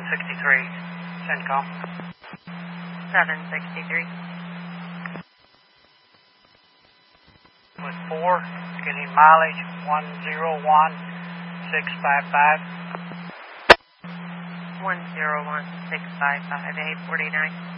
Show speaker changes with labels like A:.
A: 763, CENTCOM.
B: 763.
A: With 4, getting mileage 101,655.
B: 101,655, 849.